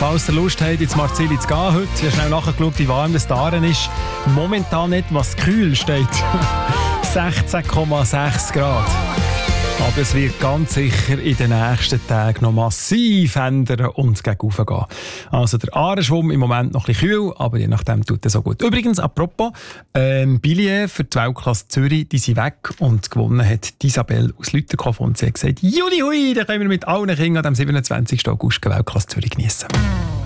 falls ihr Lust habt, ins Marzili zu gehen heute, ich habe schnell nachgeschaut, wie warm das da ist. Momentan etwas kühl steht. 16,6 Grad. Aber es wird ganz sicher in den nächsten Tagen noch massiv ändern und gegen rauf gehen. Also der Aareschwumm im Moment noch ein bisschen kühl, aber je nachdem tut es so gut. Übrigens, apropos, Billets für die Weltklasse Zürich, die sind weg und gewonnen hat Isabelle aus Lüterkow und sie hat gesagt, Juli hui, da können wir mit allen Kindern am 27. August Weltklasse Zürich geniessen.